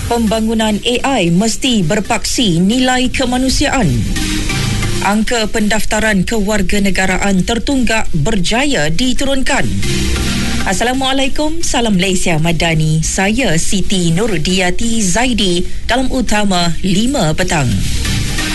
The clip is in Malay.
Pembangunan AI mesti berpaksi nilai kemanusiaan. Angka pendaftaran kewarganegaraan tertunggak berjaya diturunkan. Assalamualaikum, salam Malaysia Madani. Saya Siti Nurdiati Zaidi dalam Utama 5 petang.